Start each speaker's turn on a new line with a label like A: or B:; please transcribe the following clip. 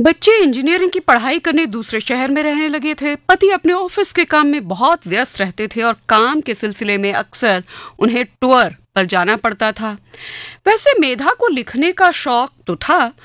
A: बच्चे इंजीनियरिंग की पढ़ाई करने दूसरे शहर में रहने लगे थे। पति अपने ऑफिस के काम में बहुत व्यस्त रहते थे और काम के सिलसिले में अक्सर उन्हें टूर पर जाना पड़ता था। वैसे मेधा को लिखने का शौक तो था,